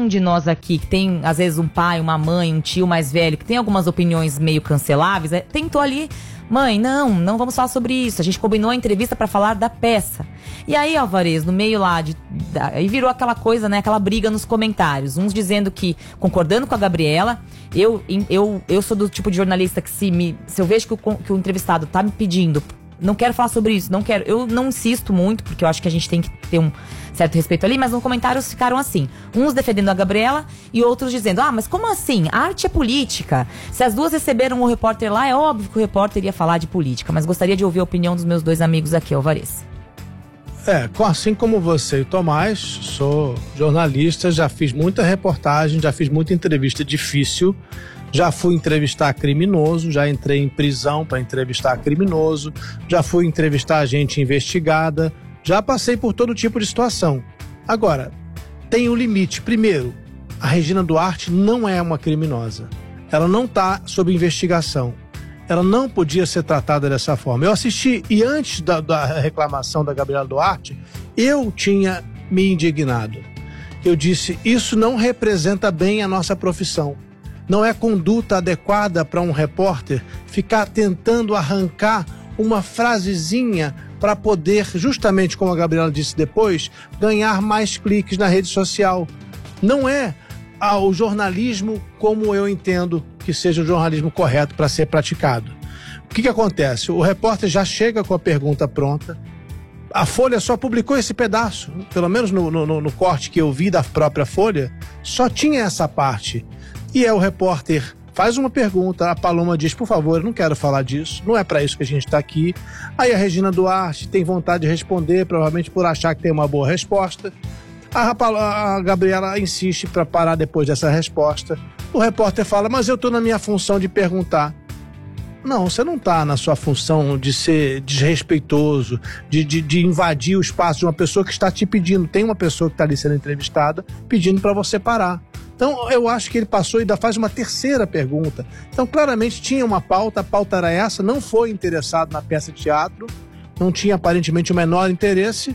um de nós aqui, que tem, às vezes, um pai, uma mãe, um tio mais velho, que tem algumas opiniões meio canceláveis, tentou ali... Mãe, não vamos falar sobre isso. A gente combinou a entrevista pra falar da peça. E aí, Alvarez, no meio lá, aí virou aquela coisa, né? Aquela briga nos comentários. Uns dizendo que, concordando com a Gabriela, eu sou do tipo de jornalista que se eu vejo que o entrevistado tá me pedindo, não quero falar sobre isso, não quero. Eu não insisto muito, porque eu acho que a gente tem que ter um certo respeito ali, mas nos comentários ficaram assim. Uns defendendo a Gabriela e outros dizendo, mas como assim? A arte é política. Se as duas receberam o repórter lá, é óbvio que o repórter ia falar de política. Mas gostaria de ouvir a opinião dos meus dois amigos aqui, Alvarez. Assim como você e Tomás, sou jornalista, já fiz muita reportagem, já fiz muita entrevista difícil, já fui entrevistar criminoso, já entrei em prisão para entrevistar criminoso, já fui entrevistar gente investigada, já passei por todo tipo de situação. Agora, tem um limite. Primeiro, a Regina Duarte não é uma criminosa. Ela não está sob investigação. Ela não podia ser tratada dessa forma. Eu assisti, e antes da reclamação da Gabriela Duarte, eu tinha me indignado. Eu disse, isso não representa bem a nossa profissão. Não é conduta adequada para um repórter ficar tentando arrancar uma frasezinha para poder, justamente como a Gabriela disse depois, ganhar mais cliques na rede social. Não é o jornalismo como eu entendo que seja o jornalismo correto para ser praticado. O que acontece? O repórter já chega com a pergunta pronta. A Folha só publicou esse pedaço, pelo menos no corte que eu vi da própria Folha, só tinha essa parte. E o repórter faz uma pergunta, a Paloma diz, por favor, eu não quero falar disso, não é para isso que a gente está aqui. Aí a Regina Duarte tem vontade de responder, provavelmente por achar que tem uma boa resposta. A Gabriela insiste para parar depois dessa resposta. O repórter fala, mas eu estou na minha função de perguntar. Não, você não está na sua função de ser desrespeitoso, de invadir o espaço de uma pessoa que está te pedindo. Tem uma pessoa que está ali sendo entrevistada pedindo para você parar. Então, eu acho que ele passou e ainda faz uma terceira pergunta. Então, claramente, tinha uma pauta, a pauta era essa, não foi interessado na peça de teatro, não tinha aparentemente o menor interesse.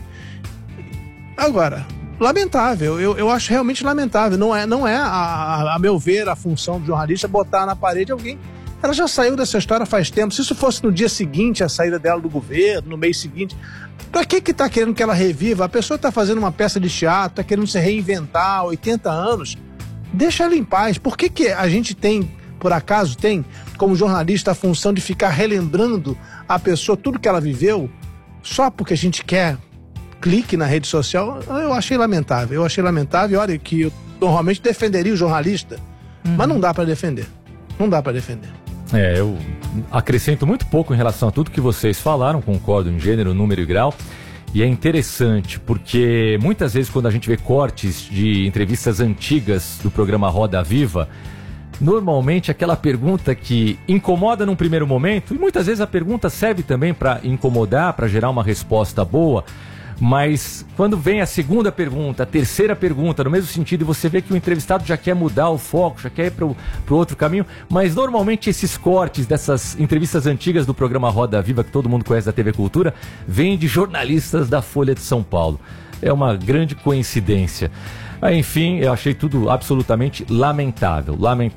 Agora, lamentável, eu acho realmente lamentável. Não é a meu ver, a função do jornalista botar na parede alguém. Ela já saiu dessa história faz tempo. Se isso fosse no dia seguinte, a saída dela do governo, no mês seguinte, pra que tá querendo que ela reviva? A pessoa tá fazendo uma peça de teatro, tá querendo se reinventar, 80 anos. Deixa ela em paz. Por que a gente tem, por acaso tem, como jornalista, a função de ficar relembrando a pessoa tudo que ela viveu, só porque a gente quer clique na rede social? Eu achei lamentável. Olha que eu normalmente defenderia o jornalista, mas não dá para defender. Não dá para defender. Eu acrescento muito pouco em relação a tudo que vocês falaram, concordo em gênero, número e grau. E é interessante porque muitas vezes quando a gente vê cortes de entrevistas antigas do programa Roda Viva, normalmente aquela pergunta que incomoda num primeiro momento, e muitas vezes a pergunta serve também para incomodar, para gerar uma resposta boa, mas quando vem a segunda pergunta, a terceira pergunta, no mesmo sentido, você vê que o entrevistado já quer mudar o foco, já quer ir para o outro caminho, mas normalmente esses cortes dessas entrevistas antigas do programa Roda Viva, que todo mundo conhece da TV Cultura, vêm de jornalistas da Folha de São Paulo. É uma grande coincidência. Enfim, eu achei tudo absolutamente lamentável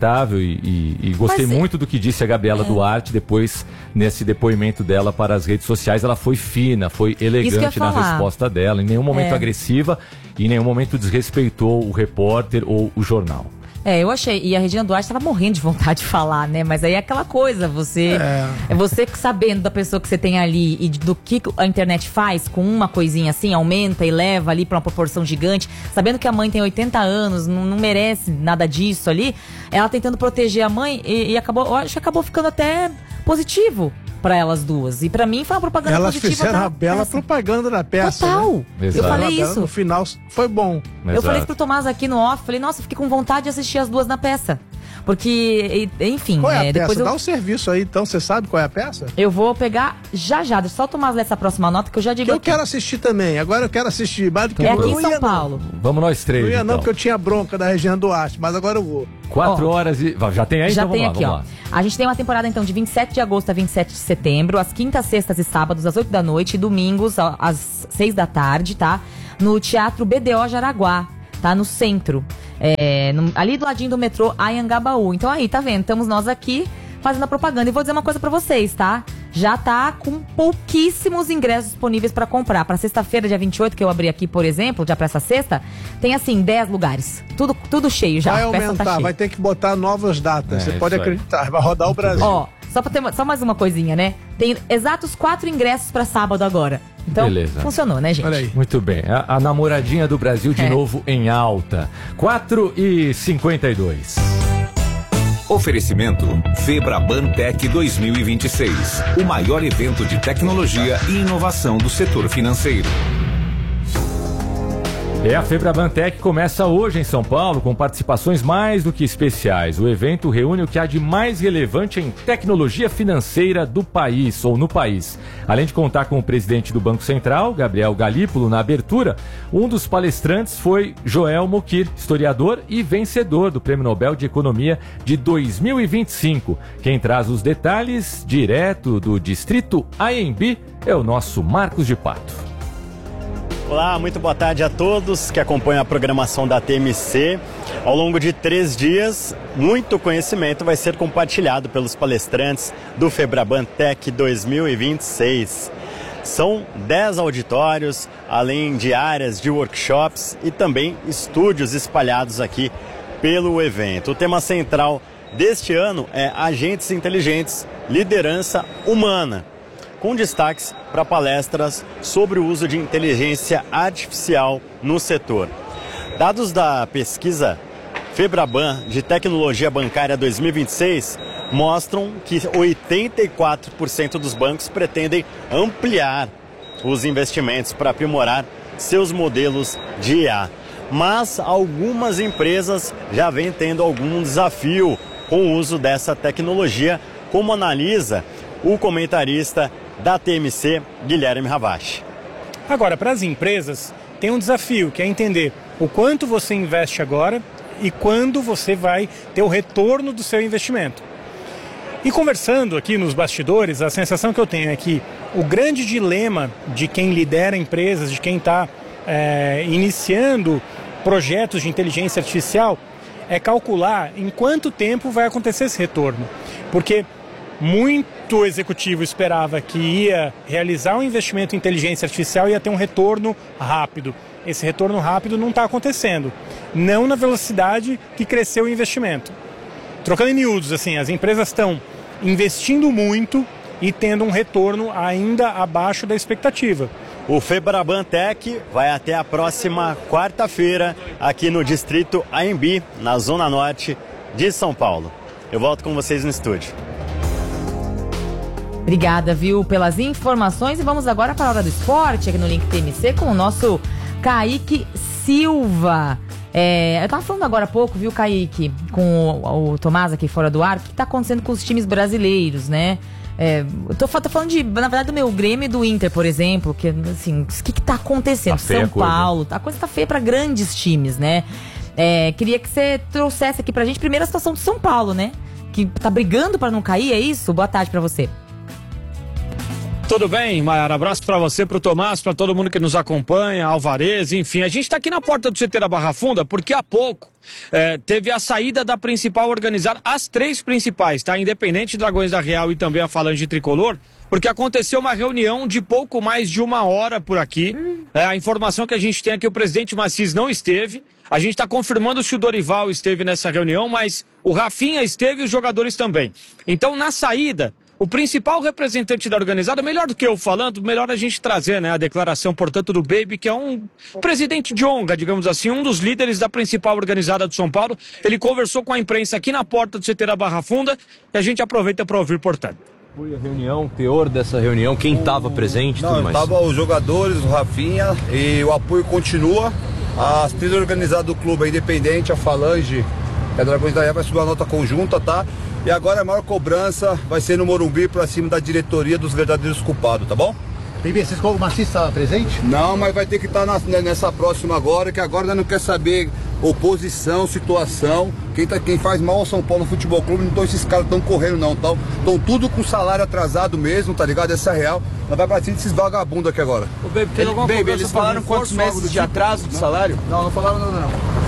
e gostei muito do que disse a Gabriela Duarte depois, nesse depoimento dela para as redes sociais. Ela foi fina, foi elegante na resposta dela, em nenhum momento agressiva e em nenhum momento desrespeitou o repórter ou o jornal. Eu achei, e a Regina Duarte tava morrendo de vontade de falar, né? Mas aí é aquela coisa, você sabendo da pessoa que você tem ali e do que a internet faz com uma coisinha assim, aumenta e leva ali pra uma proporção gigante, sabendo que a mãe tem 80 anos, não merece nada disso ali, ela tentando proteger a mãe e acabou, eu acho que acabou ficando até positivo pra elas duas. E pra mim foi uma propaganda positiva. Elas fizeram a bela propaganda da peça. Total. Né? Eu falei isso. No final foi bom. Eu falei pro Tomás aqui no off, falei, nossa, fiquei com vontade de assistir as duas na peça. Porque, enfim... Qual é a peça? Depois Dá um serviço aí, então, você sabe qual é a peça? Eu vou pegar já. Deixa só o Tomás ler essa próxima nota que eu já digo aqui. Eu quero assistir também, agora eu quero assistir. É aqui em São Paulo. Vamos nós três, Não ia então. não, porque eu tinha bronca da Regina Duarte, mas agora eu vou. 4 horas e... Já tem aí? Já então tem vamos aqui, lá. A gente tem uma temporada, então, de 27 de agosto a 27 de setembro, às quintas, sextas e sábados, às 8 da noite, e domingos, às 6 da tarde, tá? No Teatro BDO Jaraguá. tá? No centro. Ali do ladinho do metrô Anhangabaú. Então aí, tá vendo? Estamos nós aqui fazendo a propaganda. E vou dizer uma coisa pra vocês, tá? Já tá com pouquíssimos ingressos disponíveis pra comprar. Pra sexta-feira, dia 28, que eu abri aqui, por exemplo, já pra essa sexta, tem assim, 10 lugares. Tudo cheio já. Vai aumentar, vai ter que botar novas datas. Você pode acreditar, vai rodar o Brasil. Ó, só mais uma coisinha, né? Tem exatos 4 ingressos pra sábado agora. Então, beleza. Funcionou, né, gente? Olha aí. Muito bem. A namoradinha do Brasil de novo em alta. 4h52. Oferecimento Febraban Tech 2026. O maior evento de tecnologia e inovação do setor financeiro. A Febraban Tech começa hoje em São Paulo com participações mais do que especiais. O evento reúne o que há de mais relevante em tecnologia financeira do país, ou no país. Além de contar com o presidente do Banco Central, Gabriel Galípolo, na abertura, um dos palestrantes foi Joel Mokyr, historiador e vencedor do Prêmio Nobel de Economia de 2025. Quem traz os detalhes direto do distrito AMB é o nosso Marcos de Pato. Olá, muito boa tarde a todos que acompanham a programação da TMC. Ao longo de 3 dias, muito conhecimento vai ser compartilhado pelos palestrantes do Febraban Tech 2026. São 10 auditórios, além de áreas de workshops e também estúdios espalhados aqui pelo evento. O tema central deste ano é Agentes Inteligentes, Liderança Humana, com destaques para palestras sobre o uso de inteligência artificial no setor. Dados da pesquisa Febraban de Tecnologia Bancária 2026 mostram que 84% dos bancos pretendem ampliar os investimentos para aprimorar seus modelos de IA. Mas algumas empresas já vêm tendo algum desafio com o uso dessa tecnologia, como analisa o comentarista da TMC, Guilherme Ravache. Agora, para as empresas, tem um desafio, que é entender o quanto você investe agora e quando você vai ter o retorno do seu investimento. E conversando aqui nos bastidores, a sensação que eu tenho é que o grande dilema de quem lidera empresas, de quem está iniciando projetos de inteligência artificial, é calcular em quanto tempo vai acontecer esse retorno. Porque muito executivo esperava que ia realizar um investimento em inteligência artificial e ia ter um retorno rápido. Esse retorno rápido não está acontecendo. Não na velocidade que cresceu o investimento. Trocando em miúdos, assim, as empresas estão investindo muito e tendo um retorno ainda abaixo da expectativa. O Febraban Tech vai até a próxima quarta-feira aqui no distrito AMB, na Zona Norte de São Paulo. Eu volto com vocês no estúdio. Obrigada, viu, pelas informações. E vamos agora para a hora do esporte, aqui no Link TMC, com o nosso Kaique Silva. Eu tava falando agora há pouco, viu, Kaique, com o Tomás aqui fora do ar, o que tá acontecendo com os times brasileiros, né? Eu tô falando na verdade, do meu Grêmio e do Inter, por exemplo, que, assim, o que tá acontecendo? Tá São Paulo, a coisa tá feia para grandes times, né? Queria que você trouxesse aqui pra gente primeiro a situação de São Paulo, né? Que tá brigando para não cair, é isso? Boa tarde para você. Tudo bem, Mayara? Abraço para você, para o Tomás, para todo mundo que nos acompanha, Alvarez, enfim. A gente está aqui na porta do CT da Barra Funda porque há pouco teve a saída da principal organizada, as 3 principais, tá? Independente, Dragões da Real e também a Falange Tricolor, porque aconteceu uma reunião de pouco mais de 1 hora por aqui. A informação que a gente tem é que o presidente Maciz não esteve. A gente está confirmando se o Dorival esteve nessa reunião, mas o Rafinha esteve e os jogadores também. Então, na saída, o principal representante da organizada, melhor do que eu falando, melhor a gente trazer, né, a declaração, portanto, do Baby, que é um presidente de ONG, digamos assim, um dos líderes da principal organizada do São Paulo. Ele conversou com a imprensa aqui na porta do CT da Barra Funda e a gente aproveita para ouvir, portanto. Foi a reunião, teor dessa reunião, quem estava presente? Não, estava os jogadores, o Rafinha, e o apoio continua. As 3 organizadas do clube, a Independente, a Falange e a Dragões da Real vai subir uma nota conjunta, tá? E agora a maior cobrança vai ser no Morumbi pra cima da diretoria dos verdadeiros culpados, tá bom? Bem, vocês como o Maciz está presente? Não, mas vai ter que estar nessa próxima agora, que agora nós não quer saber oposição, situação. Quem faz mal ao São Paulo Futebol Clube, não estão esses caras estão correndo não, estão tudo com salário atrasado mesmo, tá ligado? Essa é real. Nós vai bater desses vagabundos aqui agora. Ô, Baby, eles falaram quantos meses de atraso de salário? Não falaram nada não.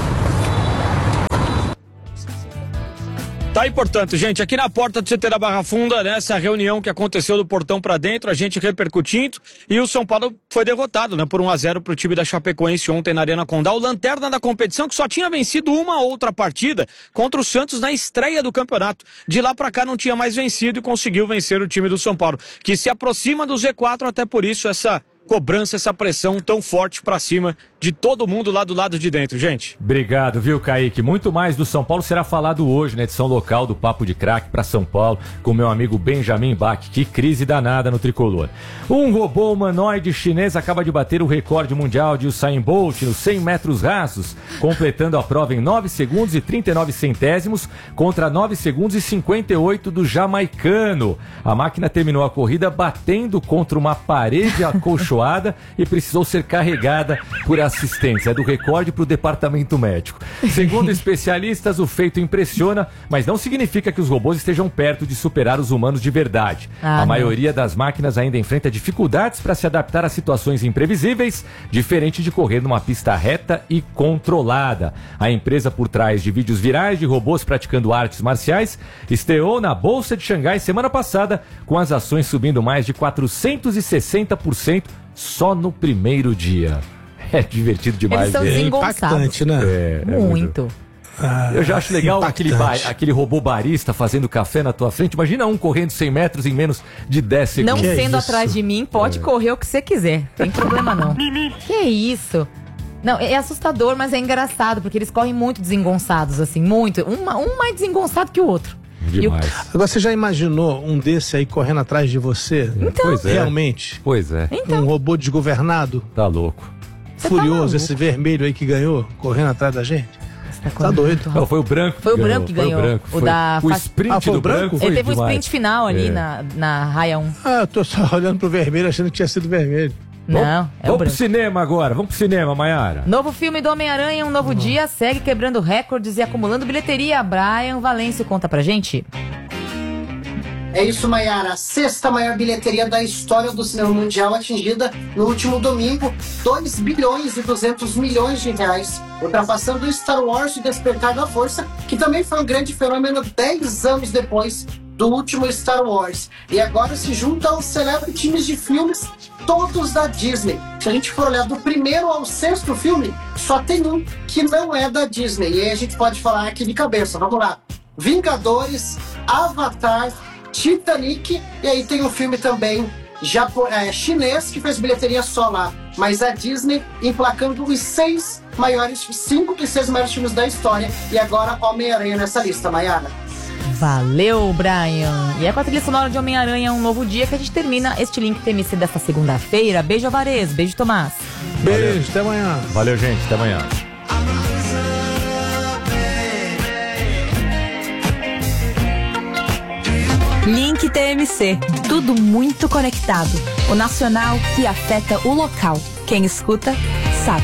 Tá aí, portanto, gente, aqui na porta do CT da Barra Funda, nessa reunião que aconteceu do portão pra dentro, a gente repercutindo, e o São Paulo foi derrotado, né, por 1-0 pro time da Chapecoense ontem na Arena Condá, o lanterna da competição que só tinha vencido uma outra partida contra o Santos na estreia do campeonato. De lá pra cá não tinha mais vencido e conseguiu vencer o time do São Paulo, que se aproxima do Z4, até por isso essa cobrança, essa pressão tão forte pra cima de todo mundo lá do lado de dentro, gente. Obrigado, viu, Kaique? Muito mais do São Paulo será falado hoje na edição local do Papo de Craque para São Paulo, com meu amigo Benjamin Bach. Que crise danada no tricolor. Um robô humanoide chinês acaba de bater o recorde mundial de Usain Bolt nos 100 metros rasos, completando a prova em 9 segundos e 39 centésimos contra 9 segundos e 58 do jamaicano. A máquina terminou a corrida batendo contra uma parede acolchoada e precisou ser carregada por assistência do recorde para o departamento médico. Segundo especialistas, o feito impressiona, mas não significa que os robôs estejam perto de superar os humanos de verdade. A maioria das máquinas ainda enfrenta dificuldades para se adaptar a situações imprevisíveis, diferente de correr numa pista reta e controlada. A empresa por trás de vídeos virais de robôs praticando artes marciais estreou na Bolsa de Xangai semana passada, com as ações subindo mais de 460% só no primeiro dia. É divertido demais. Eles são impactante, né? Muito. Eu já acho legal aquele robô barista fazendo café na tua frente. Imagina um correndo 100 metros em menos de 10 segundos. Não sendo atrás de mim, pode correr o que você quiser. Tem problema não. Que isso? Não, é assustador, mas é engraçado, porque eles correm muito desengonçados, assim, muito. Um mais desengonçado que o outro. Demais. Agora, você já imaginou um desse aí correndo atrás de você? Então. Pois é. Realmente? Pois é. Então. Um robô desgovernado? Tá louco. Furioso, esse vermelho aí que ganhou, correndo atrás da gente? Tá doido. Não, foi o branco. Foi o branco que ganhou. O sprint foi do o branco? branco foi Ele teve um demais. sprint final ali na raia 1. Eu tô só olhando pro vermelho achando que tinha sido vermelho. Não, é o Vamos pro branco. cinema agora. Vamos pro cinema, Maiara. Novo filme do Homem-Aranha, Um Novo Dia, segue quebrando recordes e acumulando bilheteria. Brian Valêncio conta pra gente. É isso, Maiara. A 6ª maior bilheteria da história do cinema mundial, atingida no último domingo, 2 bilhões e 200 milhões de reais, ultrapassando o Star Wars e Despertar da Força, que também foi um grande fenômeno 10 anos depois do último Star Wars. E agora se junta aos célebres times de filmes, todos da Disney. Se a gente for olhar do primeiro ao 6º filme, só tem um que não é da Disney. E aí a gente pode falar aqui de cabeça. Vamos lá. Vingadores, Avatar, Titanic, e aí tem um filme também chinês que fez bilheteria só lá, mas a Disney emplacando os 5 e 6 maiores filmes da história, e agora Homem-Aranha nessa lista, Maiara. Valeu, Brian. E é com a trilha sonora de Homem-Aranha, Um Novo Dia, que a gente termina este Link TMC desta segunda-feira. Beijo, Alvarez. Beijo, Tomás. Beijo, até amanhã. Valeu, gente. Até amanhã. Link TMC. Tudo muito conectado. O nacional que afeta o local. Quem escuta, sabe.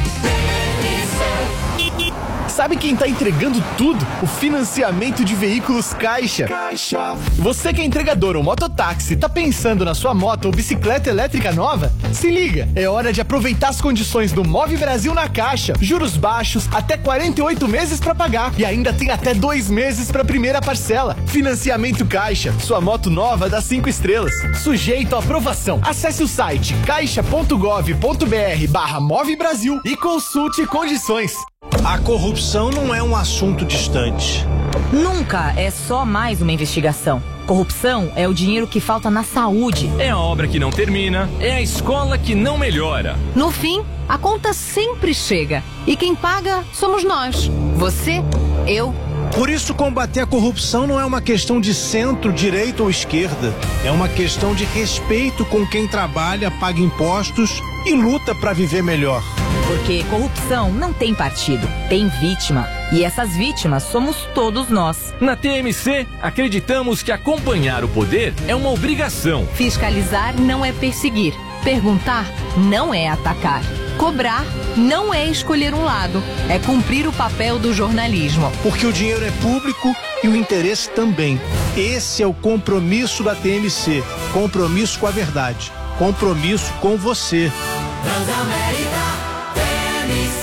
Sabe quem tá entregando tudo? O financiamento de veículos Caixa. Você que é entregador ou mototáxi, tá pensando na sua moto ou bicicleta elétrica nova? Se liga, é hora de aproveitar as condições do Move Brasil na Caixa. Juros baixos, até 48 meses pra pagar e ainda tem até 2 meses pra primeira parcela. Financiamento Caixa, sua moto nova dá 5 estrelas. Sujeito à aprovação. Acesse o site caixa.gov.br/Move Brasil e consulte condições. A corrupção não é um assunto distante. Nunca é só mais uma investigação. Corrupção é o dinheiro que falta na saúde. É a obra que não termina, é a escola que não melhora. No fim, a conta sempre chega. E quem paga somos nós. Você, eu. Por isso, combater a corrupção não é uma questão de centro, direita ou esquerda. É uma questão de respeito com quem trabalha, paga impostos e luta para viver melhor. Porque corrupção não tem partido, tem vítima. E essas vítimas somos todos nós. Na TMC, acreditamos que acompanhar o poder é uma obrigação. Fiscalizar não é perseguir. Perguntar não é atacar. Cobrar não é escolher um lado. É cumprir o papel do jornalismo. Porque o dinheiro é público e o interesse também. Esse é o compromisso da TMC. Compromisso com a verdade. Compromisso com você.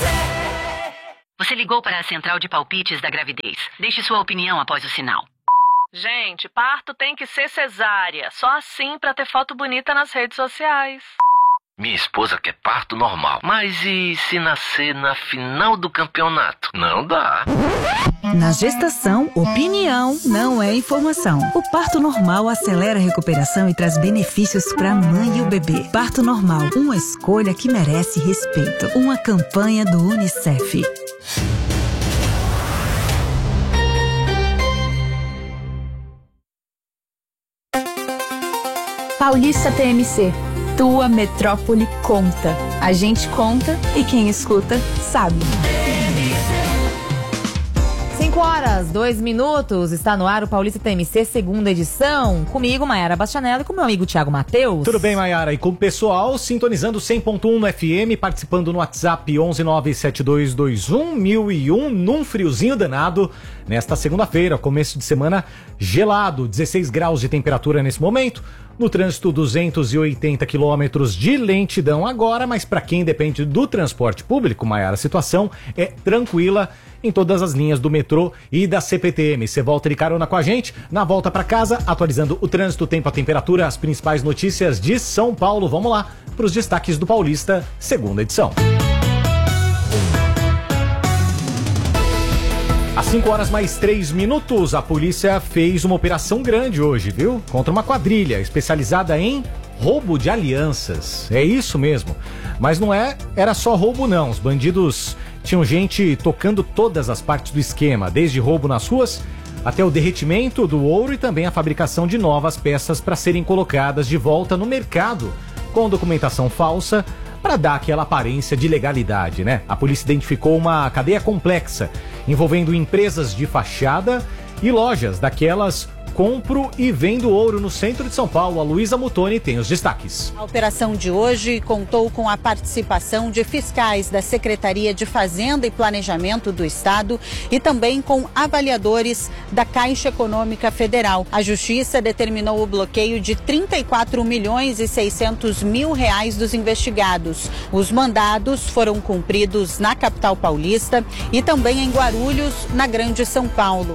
Você ligou para a central de palpites da gravidez. Deixe sua opinião após o sinal. Gente, parto tem que ser cesárea. Só assim pra ter foto bonita nas redes sociais. Minha esposa quer parto normal. Mas e se nascer na final do campeonato? Não dá. Na gestação, opinião não é informação. O parto normal acelera a recuperação e traz benefícios para a mãe e o bebê. Parto normal, uma escolha que merece respeito. Uma campanha do UNICEF. Paulista TMC. Tua metrópole conta. A gente conta e quem escuta sabe. 5h02, está no ar o Paulista TMC, segunda edição. Comigo, Maiara Bastianello, e com meu amigo Thiago Matheus. Tudo bem, Maiara? E com o pessoal sintonizando 100.1 no FM, participando no WhatsApp 11972211001, num friozinho danado, nesta segunda-feira, começo de semana gelado, 16 graus de temperatura nesse momento. No trânsito, 280 quilômetros de lentidão agora, mas para quem depende do transporte público, Maiara, a situação é tranquila em todas as linhas do metrô e da CPTM. Você volta de carona com a gente, na volta para casa, atualizando o trânsito, o tempo, a temperatura, as principais notícias de São Paulo. Vamos lá para os destaques do Paulista, segunda edição. Às 5h mais 3, a polícia fez uma operação grande hoje, viu? Contra uma quadrilha especializada em roubo de alianças. É isso mesmo. Mas não era só roubo não. Os bandidos tinham gente tocando todas as partes do esquema, desde roubo nas ruas até o derretimento do ouro e também a fabricação de novas peças para serem colocadas de volta no mercado com documentação falsa, para dar aquela aparência de legalidade, né? A polícia identificou uma cadeia complexa envolvendo empresas de fachada e lojas daquelas compro e vendo ouro no centro de São Paulo. A Luísa Mutoni tem os destaques. A operação de hoje contou com a participação de fiscais da Secretaria de Fazenda e Planejamento do Estado e também com avaliadores da Caixa Econômica Federal. A Justiça determinou o bloqueio de 34.600.000 reais dos investigados. Os mandados foram cumpridos na capital paulista e também em Guarulhos, na Grande São Paulo.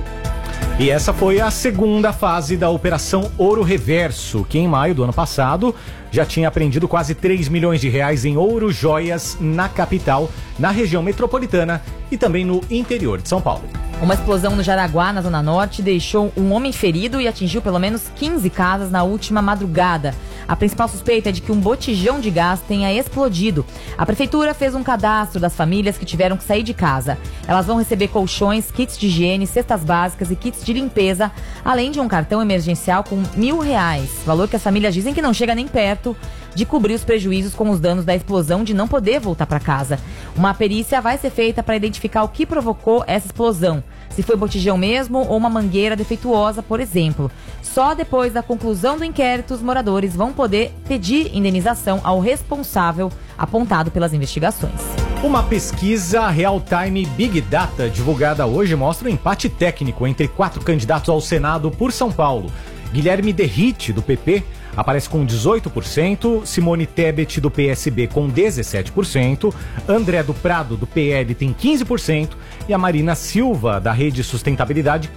E essa foi a segunda fase da Operação Ouro Reverso, que em maio do ano passado já tinha apreendido quase 3 milhões de reais em ouro, joias na capital, na região metropolitana e também no interior de São Paulo. Uma explosão no Jaraguá, na Zona Norte, deixou um homem ferido e atingiu pelo menos 15 casas na última madrugada. A principal suspeita é de que um botijão de gás tenha explodido. A prefeitura fez um cadastro das famílias que tiveram que sair de casa. Elas vão receber colchões, kits de higiene, cestas básicas e kits de limpeza, além de um cartão emergencial com R$1.000, valor que as famílias dizem que não chega nem perto de cobrir os prejuízos com os danos da explosão de não poder voltar para casa. Uma perícia vai ser feita para identificar o que provocou essa explosão. Se foi botijão mesmo ou uma mangueira defeituosa, por exemplo. Só depois da conclusão do inquérito, os moradores vão poder pedir indenização ao responsável apontado pelas investigações. Uma pesquisa Real-Time Big Data divulgada hoje mostra um empate técnico entre 4 candidatos ao Senado por São Paulo. Guilherme Derrite, do PP, aparece com 18%, Simone Tebet, do PSB, com 17%, André do Prado, do PL, tem 15%, e a Marina Silva, da Rede Sustentabilidade,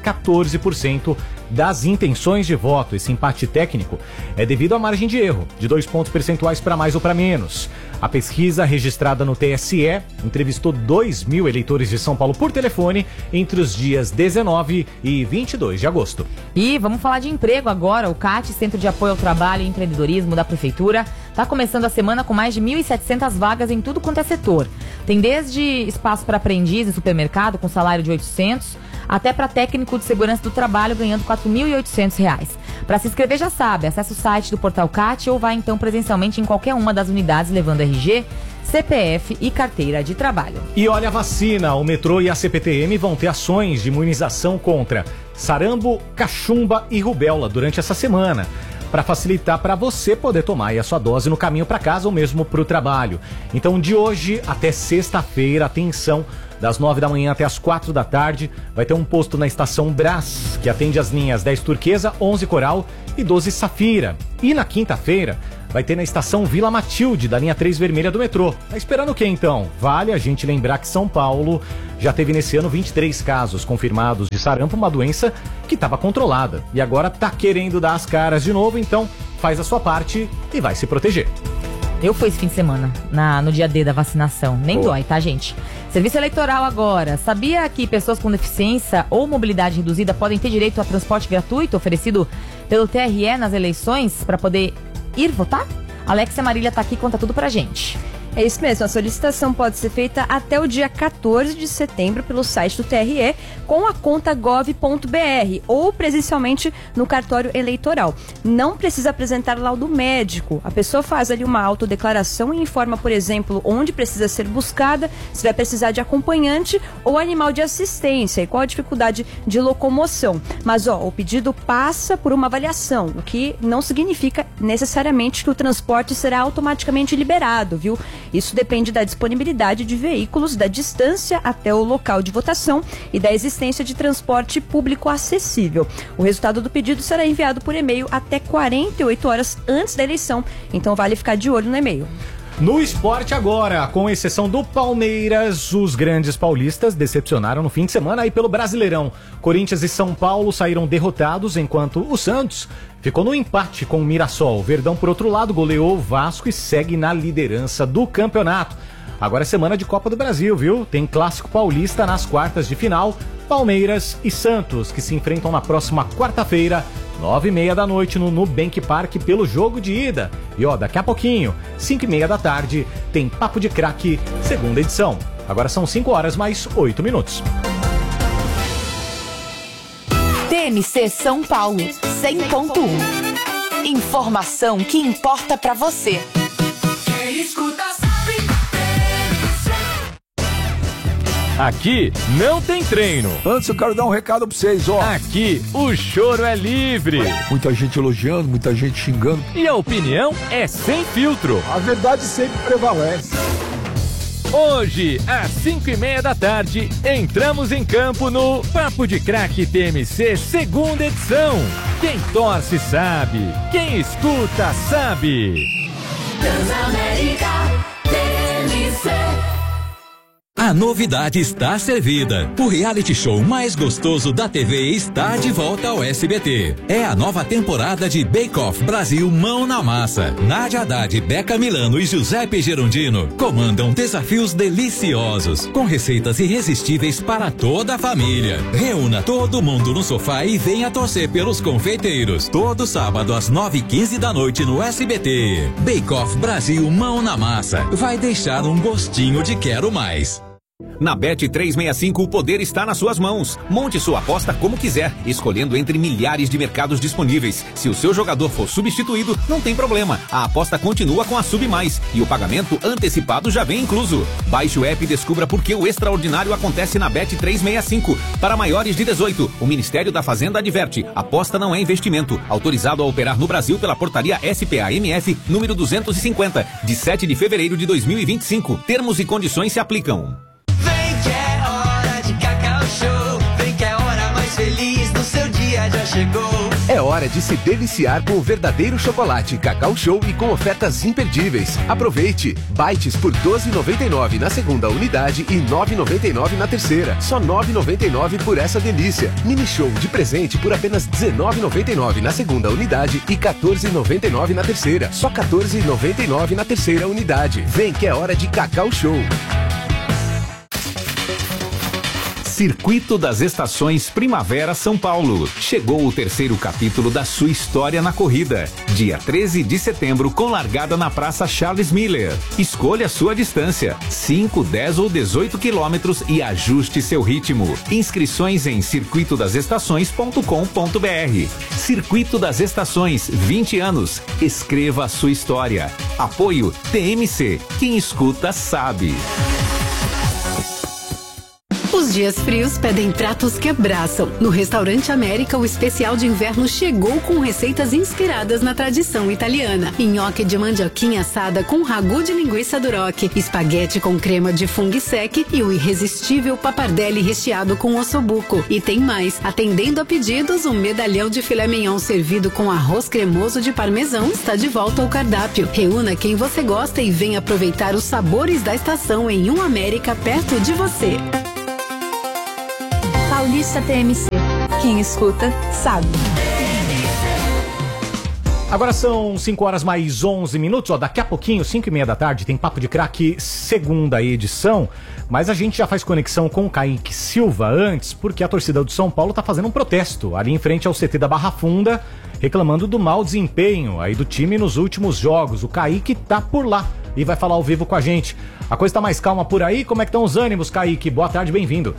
14% das intenções de voto. Esse empate técnico é devido à margem de erro, de 2 pontos percentuais para mais ou para menos. A pesquisa, registrada no TSE, entrevistou 2.000 eleitores de São Paulo por telefone entre os dias 19 e 22 de agosto. E vamos falar de emprego agora. O CAT, Centro de Apoio ao Trabalho e Empreendedorismo da Prefeitura, está começando a semana com mais de 1.700 vagas em tudo quanto é setor. Tem desde espaço para aprendiz em supermercado com salário de R$800, até para técnico de segurança do trabalho ganhando R$4.800. Para se inscrever já sabe, acesse o site do Portal CAT ou vá então presencialmente em qualquer uma das unidades levando RG, CPF e carteira de trabalho. E olha a vacina, o metrô e a CPTM vão ter ações de imunização contra sarambo, cachumba e rubéola durante essa semana, para facilitar para você poder tomar aí a sua dose no caminho para casa ou mesmo para o trabalho. Então, de hoje até sexta-feira, atenção, das 9 da manhã até as 4 da tarde, vai ter um posto na estação Brás, que atende as linhas 10 Turquesa, 11 Coral e 12 Safira. E na quinta-feira, vai ter na estação Vila Matilde, da linha 3 vermelha do metrô. Tá esperando o quê, então? Vale a gente lembrar que São Paulo já teve nesse ano 23 casos confirmados de sarampo, uma doença que estava controlada. E agora tá querendo dar as caras de novo, então faz a sua parte e vai se proteger. Eu fui esse fim de semana, no dia D da vacinação. Nem dói, tá, gente? Serviço eleitoral agora. Sabia que pessoas com deficiência ou mobilidade reduzida podem ter direito a transporte gratuito oferecido pelo TRE nas eleições para poder ir votar? Alexia Marília tá aqui e conta tudo pra gente. É isso mesmo, a solicitação pode ser feita até o dia 14 de setembro pelo site do TRE com a conta gov.br ou presencialmente no cartório eleitoral. Não precisa apresentar laudo médico. A pessoa faz ali uma autodeclaração e informa, por exemplo, onde precisa ser buscada, se vai precisar de acompanhante ou animal de assistência e qual a dificuldade de locomoção. Mas, o pedido passa por uma avaliação, o que não significa necessariamente que o transporte será automaticamente liberado, viu? Isso depende da disponibilidade de veículos, da distância até o local de votação e da existência de transporte público acessível. O resultado do pedido será enviado por e-mail até 48 horas antes da eleição, então vale ficar de olho no e-mail. No esporte agora, com exceção do Palmeiras, os grandes paulistas decepcionaram no fim de semana aí pelo Brasileirão. Corinthians e São Paulo saíram derrotados, enquanto o Santos ficou no empate com o Mirassol. Verdão, por outro lado, goleou o Vasco e segue na liderança do campeonato. Agora é semana de Copa do Brasil, viu? Tem Clássico Paulista nas quartas de final, Palmeiras e Santos, que se enfrentam na próxima quarta-feira, 9h30 da noite no Nubank Park pelo jogo de ida. E daqui a pouquinho, 5h30 da tarde, tem Papo de Craque, segunda edição. Agora são 5 horas mais 8 minutos. TMC São Paulo, 100.1. Informação que importa pra você. Quem escuta sabe, aqui não tem treino. Antes eu quero dar um recado pra vocês, Aqui o choro é livre. Muita gente elogiando, muita gente xingando. E a opinião é sem filtro. A verdade sempre prevalece. Hoje, às 5h30 da tarde, entramos em campo no Papo de Craque TMC, segunda edição. Quem torce sabe, quem escuta sabe. Transamérica TMC. A novidade está servida. O reality show mais gostoso da TV está de volta ao SBT. É a nova temporada de Bake Off Brasil Mão na Massa. Nádia Haddad, Beca Milano e Giuseppe Gerondino comandam desafios deliciosos, com receitas irresistíveis para toda a família. Reúna todo mundo no sofá e venha torcer pelos confeiteiros. Todo sábado às 9h15 da noite no SBT. Bake Off Brasil Mão na Massa. Vai deixar um gostinho de quero mais. Na Bet365 o poder está nas suas mãos. Monte sua aposta como quiser, escolhendo entre milhares de mercados disponíveis. Se o seu jogador for substituído, não tem problema. A aposta continua com a Sub Mais e o pagamento antecipado já vem incluso. Baixe o app e descubra por que o extraordinário acontece na Bet365. Para maiores de 18, o Ministério da Fazenda adverte: aposta não é investimento. Autorizado a operar no Brasil pela portaria SPA-MF número 250, de 7 de fevereiro de 2025. Termos e condições se aplicam. Feliz no seu dia já chegou. É hora de se deliciar com o verdadeiro chocolate Cacau Show e com ofertas imperdíveis. Aproveite! Bites por R$ 12,99 na segunda unidade e R$ 9,99 na terceira. Só R$ 9,99 por essa delícia. Mini Show de presente por apenas R$ 19,99 na segunda unidade e R$ 14,99 na terceira. Só R$ 14,99 na terceira unidade. Vem que é hora de Cacau Show. Circuito das Estações Primavera São Paulo. Chegou o terceiro capítulo da sua história na corrida. Dia 13 de setembro, com largada na Praça Charles Miller. Escolha sua distância, 5, 10 ou 18 quilômetros e ajuste seu ritmo. Inscrições em circuitodasestações.com.br. Circuito das Estações, 20 anos. Escreva a sua história. Apoio TMC. Quem escuta sabe. Os Os dias frios pedem pratos que abraçam. No Restaurante América, o especial de inverno chegou com receitas inspiradas na tradição italiana. Nhoque de mandioquinha assada com ragu de linguiça duroc, espaguete com crema de funghi sec e o irresistível pappardelle recheado com ossobuco. E tem mais, atendendo a pedidos, um medalhão de filé mignon servido com arroz cremoso de parmesão está de volta ao cardápio. Reúna quem você gosta e venha aproveitar os sabores da estação em um América perto de você. Paulista TMC. Quem escuta, sabe. Agora são 5 horas mais 11 minutos. Ó, daqui a pouquinho, 5:30 da tarde, tem Papo de Craque, segunda edição. Mas a gente já faz conexão com o Kaique Silva antes, porque a torcida do São Paulo tá fazendo um protesto ali em frente ao CT da Barra Funda, reclamando do mau desempenho aí do time nos últimos jogos. O Kaique tá por lá e vai falar ao vivo com a gente. A coisa tá mais calma por aí? Como é que estão os ânimos, Kaique? Boa tarde, bem-vindo.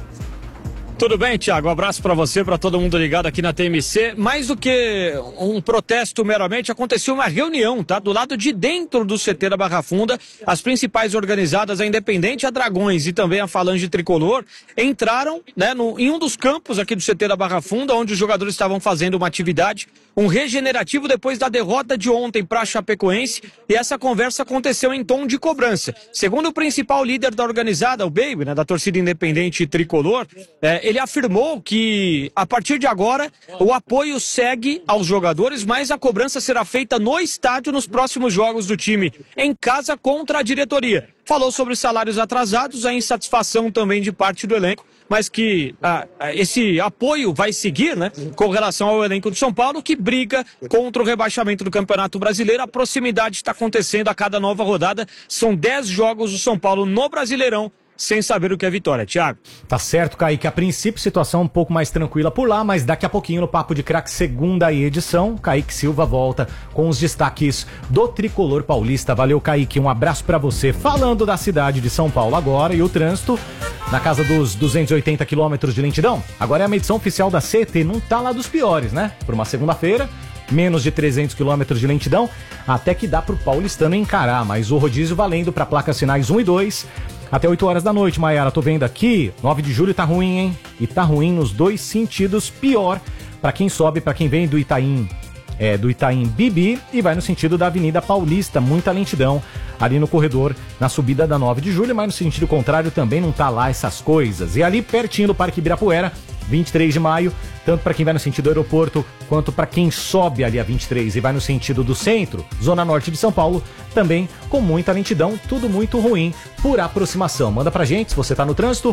Tudo bem, Thiago? Um abraço para você, para todo mundo ligado aqui na TMC. Mais do que um protesto meramente, aconteceu uma reunião, tá? Do lado de dentro do CT da Barra Funda, as principais organizadas, a Independente, a Dragões e também a Falange Tricolor, entraram, né, em um dos campos aqui do CT da Barra Funda, onde os jogadores estavam fazendo uma atividade, um regenerativo depois da derrota de ontem para a Chapecoense, e essa conversa aconteceu em tom de cobrança. Segundo o principal líder da organizada, o Baby, né, da torcida Independente Tricolor, ele afirmou que, a partir de agora, o apoio segue aos jogadores, mas a cobrança será feita no estádio nos próximos jogos do time, em casa contra a diretoria. Falou sobre salários atrasados, a insatisfação também de parte do elenco, mas que esse apoio vai seguir, né, com relação ao elenco do São Paulo, que briga contra o rebaixamento do Campeonato Brasileiro. A proximidade está acontecendo a cada nova rodada. São 10 jogos do São Paulo no Brasileirão, sem saber o que é vitória, Thiago. Tá certo, Kaique. A princípio, situação um pouco mais tranquila por lá, mas daqui a pouquinho no Papo de Craque, segunda edição, Kaique Silva volta com os destaques do Tricolor Paulista. Valeu, Kaique. Um abraço pra você. Falando da cidade de São Paulo agora e o trânsito na casa dos 280 quilômetros de lentidão. Agora é a medição oficial da CET, não tá lá dos piores, né? Por uma segunda-feira, menos de 300 quilômetros de lentidão, até que dá pro paulistano encarar, mas o rodízio valendo para placas sinais 1 e 2, até 8 horas da noite, Maiara. Tô vendo aqui, 9 de julho tá ruim, hein? E tá ruim nos dois sentidos, pior para quem sobe, para quem vem do Itaim Bibi e vai no sentido da Avenida Paulista, muita lentidão ali no corredor, na subida da 9 de julho, mas no sentido contrário também não tá lá essas coisas. E ali pertinho do Parque Ibirapuera, 23 de maio, tanto para quem vai no sentido do aeroporto, quanto para quem sobe ali a 23 e vai no sentido do centro, zona norte de São Paulo, também com muita lentidão, tudo muito ruim por aproximação. Manda pra gente, se você tá no trânsito,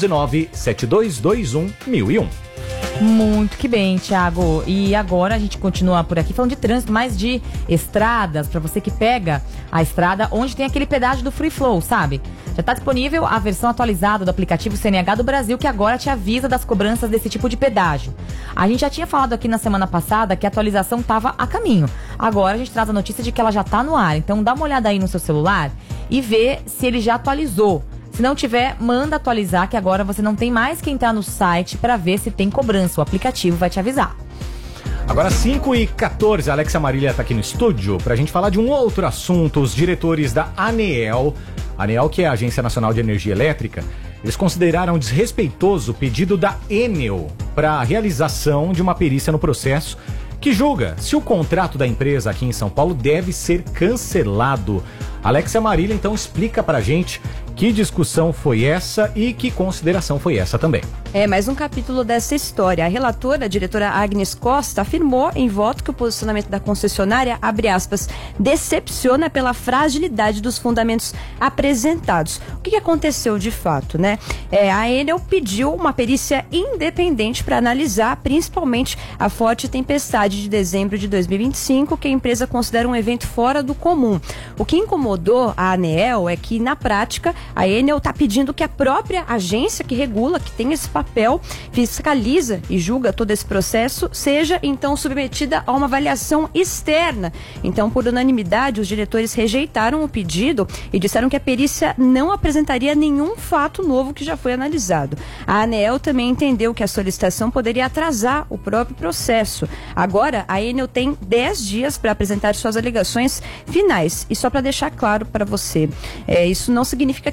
11972211001. Muito que bem, Thiago. E agora a gente continua por aqui falando de trânsito, mas de estradas, para você que pega a estrada onde tem aquele pedágio do Free Flow, sabe? Já está disponível a versão atualizada do aplicativo CNH do Brasil, que agora te avisa das cobranças desse tipo de pedágio. A gente já tinha falado aqui na semana passada que a atualização estava a caminho. Agora a gente traz a notícia de que ela já está no ar. Então dá uma olhada aí no seu celular e vê se ele já atualizou. Se não tiver, manda atualizar, que agora você não tem mais que entrar no site para ver se tem cobrança. O aplicativo vai te avisar. Agora 5h14, a Alexia Marília está aqui no estúdio para a gente falar de um outro assunto. Os diretores da ANEEL, que é a Agência Nacional de Energia Elétrica, eles consideraram desrespeitoso o pedido da Enel para a realização de uma perícia no processo que julga se o contrato da empresa aqui em São Paulo deve ser cancelado. Alexia Marília, então, explica pra gente que discussão foi essa e que consideração foi essa também. É mais um capítulo dessa história. A relatora, a diretora Agnes Costa, afirmou em voto que o posicionamento da concessionária, abre aspas, decepciona pela fragilidade dos fundamentos apresentados. O que aconteceu de fato, né? A Enel pediu uma perícia independente para analisar principalmente a forte tempestade de dezembro de 2025, que a empresa considera um evento fora do comum. O que incomodou a ANEEL é que, na prática, a Enel está pedindo que a própria agência que regula, que tem esse papel, fiscaliza e julga todo esse processo, seja então submetida a uma avaliação externa. Então, por unanimidade, os diretores rejeitaram o pedido e disseram que a perícia não apresentaria nenhum fato novo que já foi analisado. A ANEEL também entendeu que a solicitação poderia atrasar o próprio processo. Agora, a Enel tem 10 dias para apresentar suas alegações finais. E só para deixar claro para você, isso não significa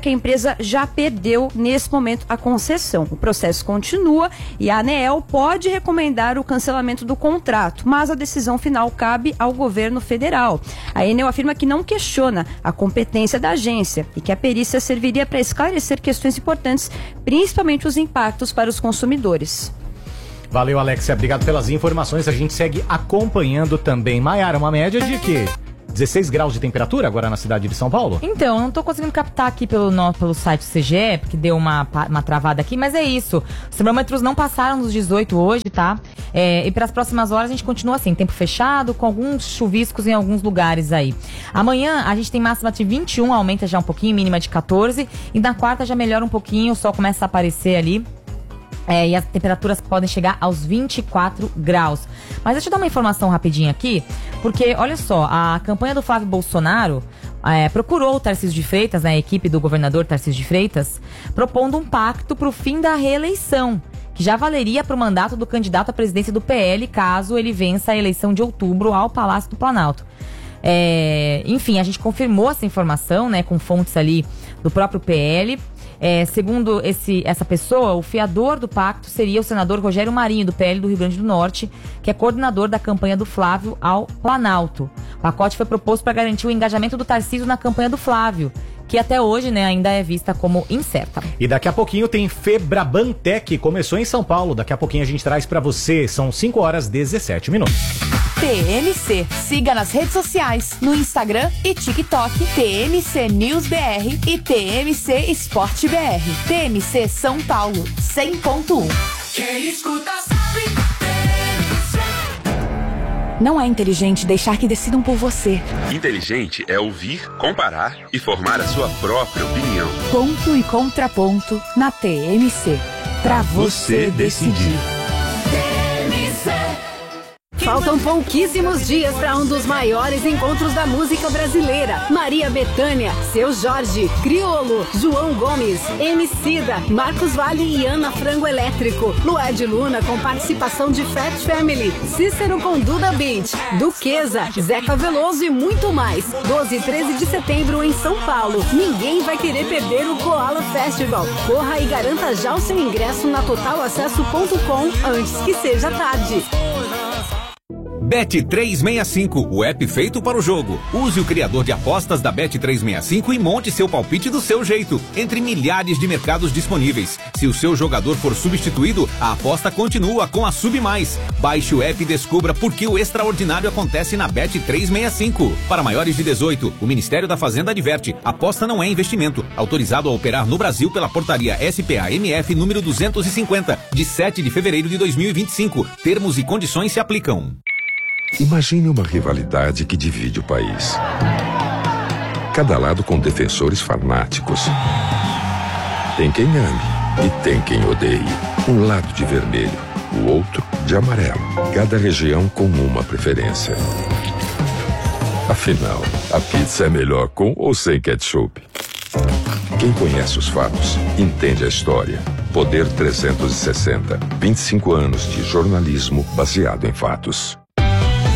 que a empresa já perdeu nesse momento a concessão. O processo continua e a ANEEL pode recomendar o cancelamento do contrato, mas a decisão final cabe ao governo federal. A Enel afirma que não questiona a competência da agência e que a perícia serviria para esclarecer questões importantes, principalmente os impactos para os consumidores. Valeu, Alexia. Obrigado pelas informações. A gente segue acompanhando também. Maiara, uma média de quê? 16 graus de temperatura agora na cidade de São Paulo? Então, eu não tô conseguindo captar aqui pelo site do CGE, porque deu uma travada aqui, mas é isso. Os termômetros não passaram dos 18 hoje, tá? E para as próximas horas a gente continua assim, tempo fechado, com alguns chuviscos em alguns lugares aí. Amanhã a gente tem máxima de 21, aumenta já um pouquinho, mínima de 14. E na quarta já melhora um pouquinho, o sol começa a aparecer ali. E as temperaturas podem chegar aos 24 graus. Mas deixa eu dar uma informação rapidinho aqui, porque, olha só, a campanha do Flávio Bolsonaro procurou o Tarcísio de Freitas, a equipe do governador Tarcísio de Freitas, propondo um pacto para o fim da reeleição, que já valeria para o mandato do candidato à presidência do PL, caso ele vença a eleição de outubro ao Palácio do Planalto. Enfim, a gente confirmou essa informação, né, com fontes ali do próprio PL. Segundo essa pessoa, o fiador do pacto seria o senador Rogério Marinho, do PL do Rio Grande do Norte, que é coordenador da campanha do Flávio ao Planalto. O pacote foi proposto para garantir o engajamento do Tarcísio na campanha do Flávio, que até hoje, né, ainda é vista como incerta. E daqui a pouquinho tem Febrabantec, começou em São Paulo. Daqui a pouquinho a gente traz para você. São 5h17. TMC. Siga nas redes sociais, no Instagram e TikTok, TMC News BR e TMC Esporte BR. TMC São Paulo, 100.1. Quem escuta sabe. Não é inteligente deixar que decidam por você. Inteligente é ouvir, comparar e formar a sua própria opinião. Ponto e contraponto na TMC. Pra você decidir. Faltam pouquíssimos dias para um dos maiores encontros da música brasileira. Maria Bethânia, Seu Jorge, Criolo, João Gomes, Emicida, Marcos Valle e Ana Frango Elétrico. Lued Luna com participação de Fat Family, Cícero com Duda Beat, Duquesa, Zeca Veloso e muito mais. 12 e 13 de setembro em São Paulo. Ninguém vai querer perder o Koala Festival. Corra e garanta já o seu ingresso na totalacesso.com antes que seja tarde. Bet365, o app feito para o jogo. Use o criador de apostas da Bet365 e monte seu palpite do seu jeito, entre milhares de mercados disponíveis. Se o seu jogador for substituído, a aposta continua com a Sub Mais. Baixe o app e descubra por que o extraordinário acontece na Bet365. Para maiores de 18, o Ministério da Fazenda adverte: aposta não é investimento. Autorizado a operar no Brasil pela portaria SPA-MF número 250, de 7 de fevereiro de 2025. Termos e condições se aplicam. Imagine uma rivalidade que divide o país. Cada lado com defensores fanáticos. Tem quem ame e tem quem odeie. Um lado de vermelho, o outro de amarelo. Cada região com uma preferência. Afinal, a pizza é melhor com ou sem ketchup? Quem conhece os fatos, entende a história. Poder 360. 25 anos de jornalismo baseado em fatos.